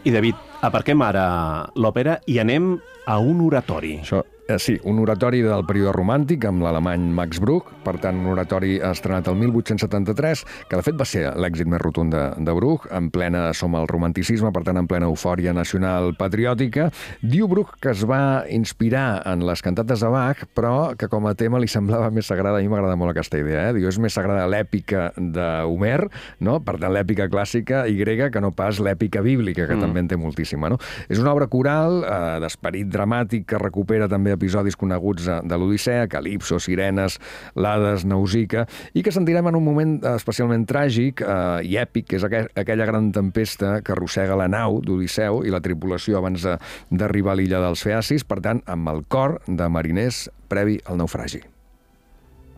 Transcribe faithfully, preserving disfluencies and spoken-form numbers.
I, David, aparquem ara l'òpera i anem a un oratori. Això, eh, sí, un oratori del període romàntic amb l'alemany Max Bruch, per tant, un oratori estrenat el mil vuit-cents setanta-tres, que de fet va ser l'èxit més rotund de, de Bruch, en plena som al romanticisme, per tant, en plena eufòria nacional patriòtica. Diu Bruch que es va inspirar en les cantates de Bach, però que com a tema li semblava més sagrada. A mi m'agrada molt aquesta idea, eh? Diu, és més sagrada l'èpica d'Homer, no? Per tant, l'èpica clàssica i grega, que no pas l'èpica bíblica, que mm. també en té moltíssima, no? És una obra coral, eh, d'esperit dramàtic, que recupera també episodis coneguts de l'Odissea, Calipso, Sirenes, l'Hades, Nausica, i que sentirem en un moment especialment tràgic eh, i èpic, que és aqu aquella gran tempesta que arrossega la nau d'Odisseu i la tripulació abans d'arribar a l'illa dels Feacis, per tant, amb el cor de mariners previ al naufragi.